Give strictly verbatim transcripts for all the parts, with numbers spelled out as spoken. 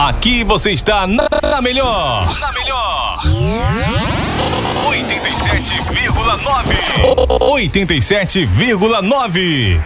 Aqui você está na melhor. Na melhor. oitenta e sete vírgula nove. oitenta e sete vírgula nove.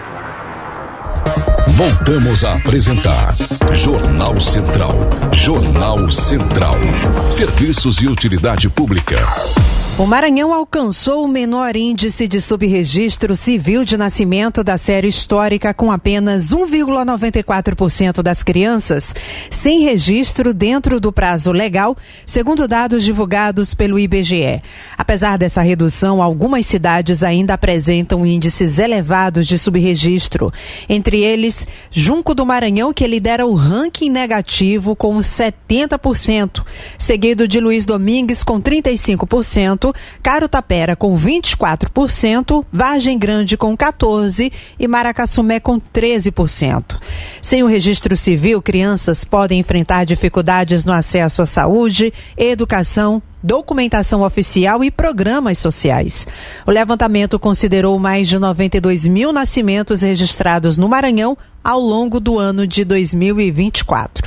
Voltamos a apresentar Jornal Central. Jornal Central. Serviços e utilidade pública. O Maranhão alcançou o menor índice de subregistro civil de nascimento da série histórica, com apenas um vírgula noventa e quatro por cento das crianças sem registro dentro do prazo legal, segundo dados divulgados pelo I B G E. Apesar dessa redução, algumas cidades ainda apresentam índices elevados de subregistro. Entre eles, Junco do Maranhão, que lidera o ranking negativo com setenta por cento, seguido de Luiz Domingues com trinta e cinco por cento, Caro Tapera com vinte e quatro por cento, Vargem Grande com quatorze por cento e Maracassumé com treze por cento. Sem o registro civil, crianças podem enfrentar dificuldades no acesso à saúde, educação, documentação oficial e programas sociais. O levantamento considerou mais de noventa e dois mil nascimentos registrados no Maranhão ao longo do ano de dois mil e vinte e quatro.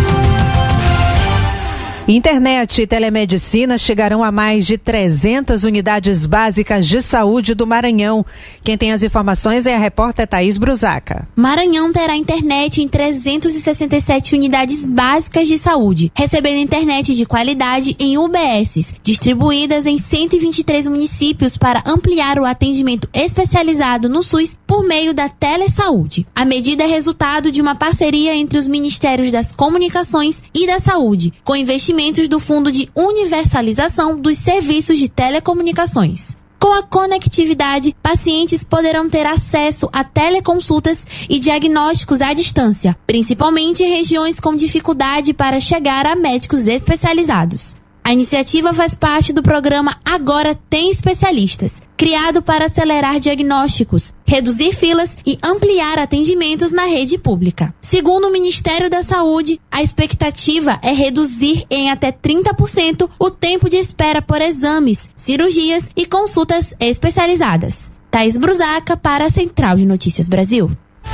Internet e telemedicina chegarão a mais de trezentas unidades básicas de saúde do Maranhão. Quem tem as informações é a repórter Thaís Brusaca. Maranhão terá internet em trezentas e sessenta e sete unidades básicas de saúde, recebendo internet de qualidade em U B Ss, distribuídas em cento e vinte e três municípios para ampliar o atendimento especializado no SUS por meio da telesaúde. A medida é resultado de uma parceria entre os Ministérios das Comunicações e da Saúde, com investimento do Fundo de Universalização dos Serviços de Telecomunicações. Com a conectividade, pacientes poderão ter acesso a teleconsultas e diagnósticos à distância, principalmente em regiões com dificuldade para chegar a médicos especializados. A iniciativa faz parte do programa Agora Tem Especialistas, criado para acelerar diagnósticos, reduzir filas e ampliar atendimentos na rede pública. Segundo o Ministério da Saúde, a expectativa é reduzir em até trinta por cento o tempo de espera por exames, cirurgias e consultas especializadas. Thaís Brusaca para a Central de Notícias Brasil.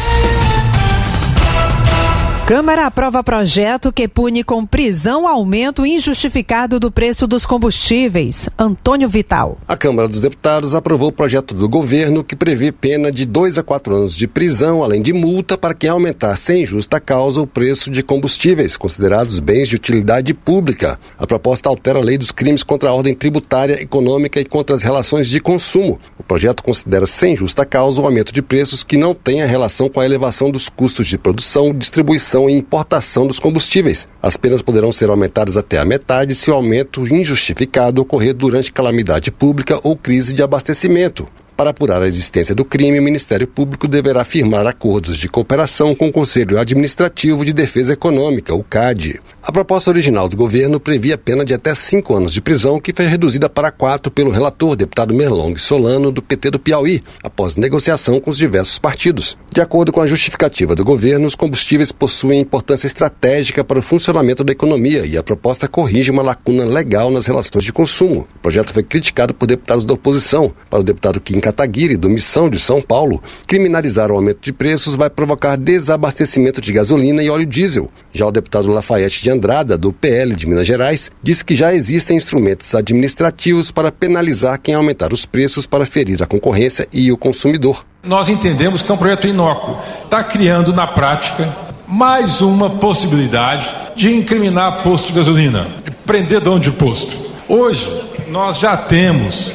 Câmara aprova projeto que pune com prisão aumento injustificado do preço dos combustíveis. Antônio Vital. A Câmara dos Deputados aprovou o projeto do governo que prevê pena de dois a quatro anos de prisão, além de multa para quem aumentar sem justa causa o preço de combustíveis, considerados bens de utilidade pública. A proposta altera a lei dos crimes contra a ordem tributária, econômica e contra as relações de consumo. O projeto considera sem justa causa o aumento de preços que não tenha relação com a elevação dos custos de produção, distribuição e importação dos combustíveis. As penas poderão ser aumentadas até a metade se o aumento injustificado ocorrer durante calamidade pública ou crise de abastecimento. Para apurar a existência do crime, o Ministério Público deverá firmar acordos de cooperação com o Conselho Administrativo de Defesa Econômica, o C A D. A proposta original do governo previa pena de até cinco anos de prisão, que foi reduzida para quatro pelo relator, deputado Merlong Solano, do P T do Piauí, após negociação com os diversos partidos. De acordo com a justificativa do governo, os combustíveis possuem importância estratégica para o funcionamento da economia e a proposta corrige uma lacuna legal nas relações de consumo. O projeto foi criticado por deputados da oposição. Para o deputado Kim Kataguiri, do Missão de São Paulo, criminalizar o aumento de preços vai provocar desabastecimento de gasolina e óleo diesel. Já o deputado Lafayette de Andrada, do P L de Minas Gerais, disse que já existem instrumentos administrativos para penalizar quem aumentar os preços para ferir a concorrência e o consumidor. Nós entendemos que é um projeto inócuo. Está criando, na prática, mais uma possibilidade de incriminar posto de gasolina, de prender dono de posto. Hoje, nós já temos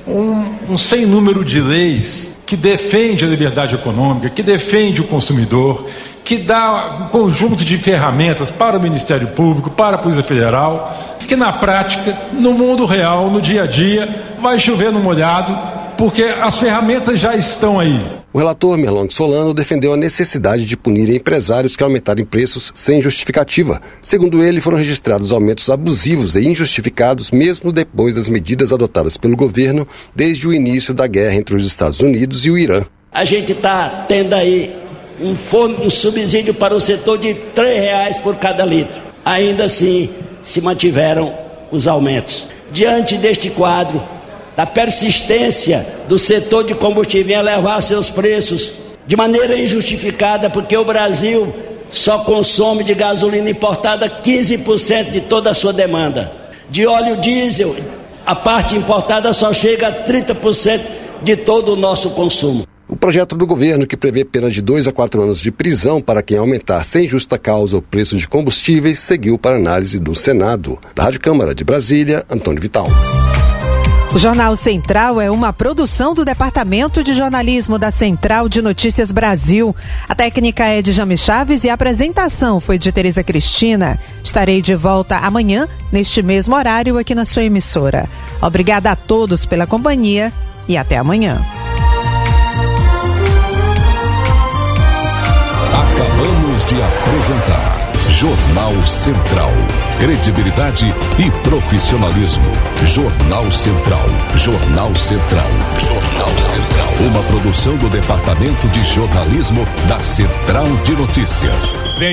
um, um sem número de leis que defende a liberdade econômica, que defende o consumidor, que dá um conjunto de ferramentas para o Ministério Público, para a Polícia Federal, que na prática, no mundo real, no dia a dia, vai chover no molhado, porque as ferramentas já estão aí. O relator Merlong Solano defendeu a necessidade de punir empresários que aumentarem preços sem justificativa. Segundo ele, foram registrados aumentos abusivos e injustificados mesmo depois das medidas adotadas pelo governo desde o início da guerra entre os Estados Unidos e o Irã. A gente está tendo aí um, fundo, um subsídio para o setor de três reais por cada litro. Ainda assim, se mantiveram os aumentos. Diante deste quadro, da persistência do setor de combustível em elevar seus preços de maneira injustificada, porque o Brasil só consome de gasolina importada quinze por cento de toda a sua demanda. De óleo diesel, a parte importada só chega a trinta por cento de todo o nosso consumo. O projeto do governo, que prevê pena de dois a quatro anos de prisão para quem aumentar sem justa causa o preço de combustíveis, seguiu para análise do Senado. Da Rádio Câmara de Brasília, Antônio Vital. O Jornal Central é uma produção do Departamento de Jornalismo da Central de Notícias Brasil. A técnica é de Jame Chaves e a apresentação foi de Tereza Cristina. Estarei de volta amanhã, neste mesmo horário, aqui na sua emissora. Obrigada a todos pela companhia e até amanhã. Acabamos de apresentar Jornal Central. Credibilidade e profissionalismo. Jornal Central. Jornal Central. Jornal Central. Uma produção do Departamento de Jornalismo da Central de Notícias.